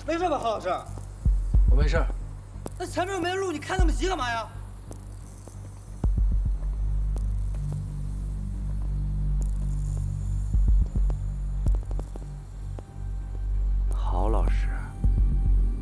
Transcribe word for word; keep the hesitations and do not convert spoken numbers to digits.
没事吧，郝老师？ 我没事。 那前面又没路，你开那么急干嘛呀？